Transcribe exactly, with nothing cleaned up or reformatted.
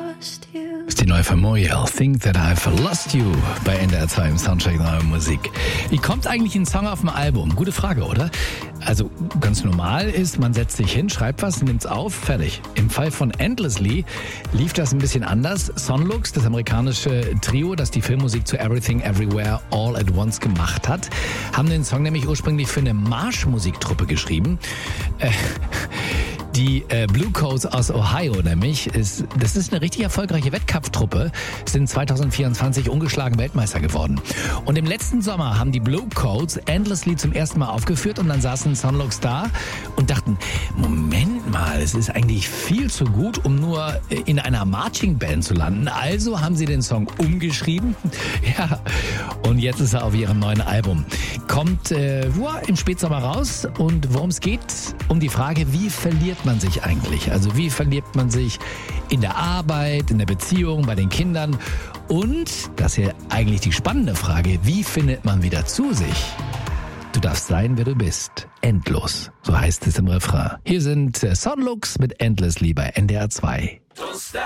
lost you. Das ist die neue von Muriel, Think That I've Lost You, bei N D R zwei im Soundcheck Neue Musik. Wie kommt eigentlich ein Song auf dem Album? Gute Frage, oder? Also ganz normal ist, man setzt sich hin, schreibt was, nimmt's auf, fertig. Im Fall von Endlessly lief das ein bisschen anders. Sonlux, das amerikanische Trio, das die Filmmusik zu Everything Everywhere All at Once gemacht hat, haben den Song nämlich ursprünglich für eine Marschmusiktruppe geschrieben. Äh, Die äh, Blue Coats aus Ohio nämlich, ist, das ist eine richtig erfolgreiche Wettkampftruppe, sind zwanzig vierundzwanzig ungeschlagen Weltmeister geworden. Und im letzten Sommer haben die Blue Coats Endlessly zum ersten Mal aufgeführt und dann saßen Sonlux da und dachten, Moment mal, es ist eigentlich viel zu gut, um nur in einer Marching Band zu landen. Also haben sie den Song umgeschrieben. Ja, und jetzt ist er auf ihrem neuen Album. Kommt äh, im Spätsommer raus und worum es geht, um die Frage, wie verliert man sich eigentlich? Also wie verliert man sich in der Arbeit, in der Beziehung, bei den Kindern? Und, das ist hier eigentlich die spannende Frage, wie findet man wieder zu sich? Du darfst sein, wer du bist. Endlos. So heißt es im Refrain. Hier sind Sonlux mit Endlessly bei N D R zwei. Don't stop.